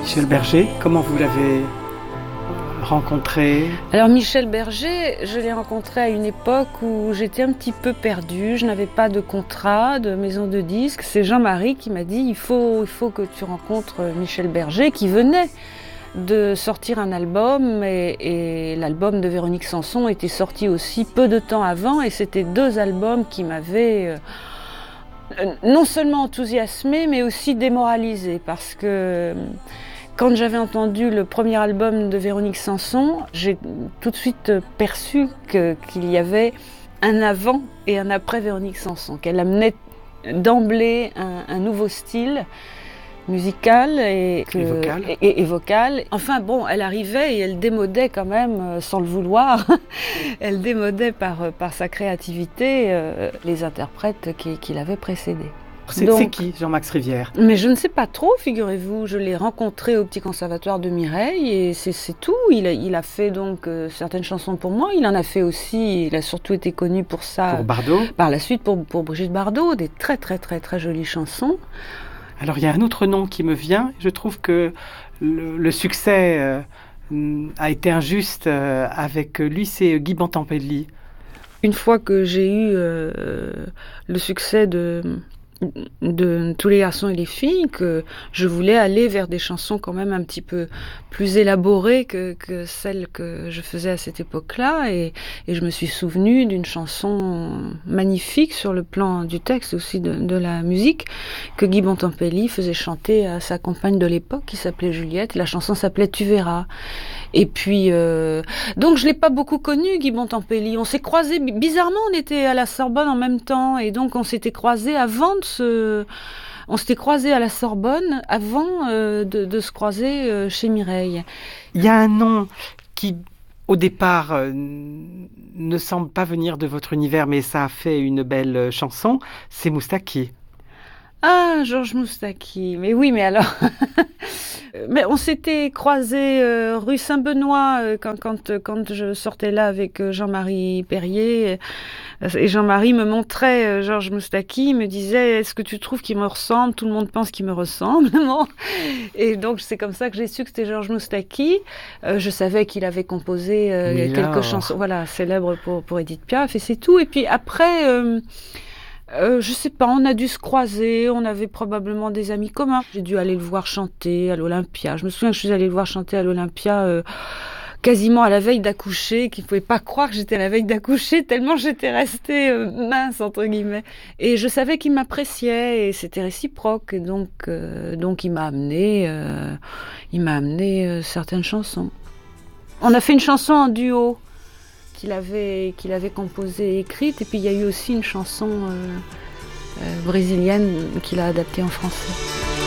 Michel Berger, comment vous l'avez rencontré? Alors Michel Berger, je l'ai rencontré à une époque où j'étais un petit peu perdue, je n'avais pas de contrat, de maison de disques. C'est Jean-Marie qui m'a dit il faut que tu rencontres Michel Berger, qui venait de sortir un album et l'album de Véronique Sanson était sorti aussi peu de temps avant et c'était deux albums qui m'avaient non seulement enthousiasmée mais aussi démoralisée parce que quand j'avais entendu le premier album de Véronique Sanson, j'ai tout de suite perçu qu'il y avait un avant et un après Véronique Sanson, qu'elle amenait d'emblée un nouveau style musical et vocal. Enfin bon, elle arrivait et elle démodait quand même, sans le vouloir, elle démodait par sa créativité les interprètes qui l'avaient précédée. C'est qui, Jean-Max Rivière? Mais je ne sais pas trop, figurez-vous. Je l'ai rencontré au Petit Conservatoire de Mireille et c'est tout. Il a fait donc certaines chansons pour moi. Il en a fait aussi, il a surtout été connu pour ça. Pour Bardot? Par la suite, pour Brigitte Bardot, des très très très très jolies chansons. Alors il y a un autre nom qui me vient. Je trouve que le succès a été injuste avec lui, c'est Guy Bontempi. Une fois que j'ai eu le succès de Tous les garçons et les filles, que je voulais aller vers des chansons quand même un petit peu plus élaborées que celles que je faisais à cette époque-là, et je me suis souvenue d'une chanson magnifique sur le plan du texte aussi de la musique que Guy Bontempi faisait chanter à sa compagne de l'époque qui s'appelait Juliette. La chanson s'appelait Tu verras. Et puis donc je l'ai pas beaucoup connu, Guy Bontempi. On s'est croisés bizarrement, on était à la Sorbonne en même temps et donc on s'était croisés on s'était croisés à la Sorbonne avant de se croiser chez Mireille. Il y a un nom qui au départ ne semble pas venir de votre univers, mais ça a fait une belle chanson, c'est Moustaki. Ah, Georges Moustaki. Mais oui, mais alors... mais on s'était croisés rue Saint-Benoît quand je sortais là avec Jean-Marie Perrier. Et Jean-Marie me montrait Georges Moustaki, me disait « Est-ce que tu trouves qu'il me ressemble ? Tout le monde pense qu'il me ressemble. » Et donc c'est comme ça que j'ai su que c'était Georges Moustaki. Je savais qu'il avait composé quelques chansons célèbres pour Édith Piaf et c'est tout. Et puis après... je sais pas, on a dû se croiser, on avait probablement des amis communs. J'ai dû aller le voir chanter à l'Olympia. Je me souviens que je suis allée le voir chanter à l'Olympia quasiment à la veille d'accoucher, qu'il ne pouvait pas croire que j'étais à la veille d'accoucher, tellement j'étais restée mince, entre guillemets. Et je savais qu'il m'appréciait et c'était réciproque. Et donc il m'a amené certaines chansons. On a fait une chanson en duo qu'il avait composée et écrite, et puis il y a eu aussi une chanson brésilienne qu'il a adaptée en français.